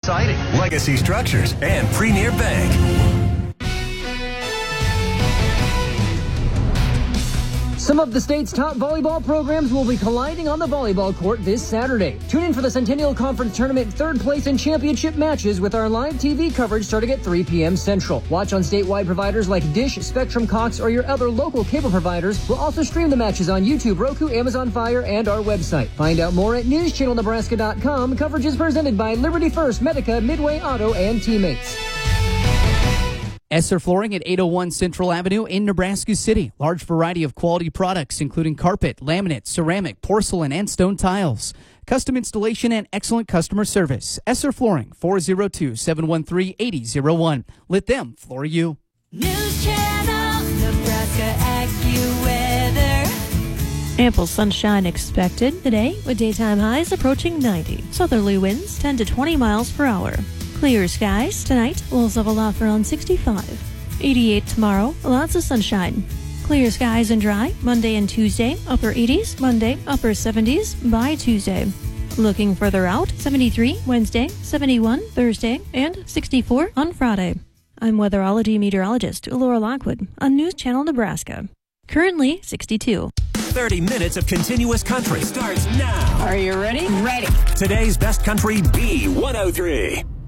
Siding, Legacy Structures, and Premier Bank. Some of the state's top volleyball programs will be colliding on the volleyball court this Saturday. Tune in for the Centennial Conference Tournament third place and championship matches with our live TV coverage starting at 3 p.m. Central. Watch on statewide providers like Dish, Spectrum, Cox, or your other local cable providers. We'll also stream the matches on YouTube, Roku, Amazon Fire, and our website. Find out more at newschannelnebraska.com. Coverage is presented by Liberty First, Medica, Midway Auto, and Teammates. Esser Flooring at 801 Central Avenue in Nebraska City. Large variety of quality products, including carpet, laminate, ceramic, porcelain, and stone tiles. Custom installation and excellent customer service. Esser Flooring, 402-713-8001. Let them floor you. News Channel, Nebraska AccuWeather. Ample sunshine expected today with daytime highs approaching 90. Southerly winds 10 to 20 miles per hour. Clear skies tonight, lows level off around 65. 88 tomorrow, lots of sunshine. Clear skies and dry Monday and Tuesday, upper 80s, Monday, upper 70s by Tuesday. Looking further out, 73 Wednesday, 71 Thursday, and 64 on Friday. I'm weatherology meteorologist Laura Lockwood on News Channel Nebraska. Currently 62. 30 minutes of continuous country starts now. Are you ready? Ready. Today's best country B103.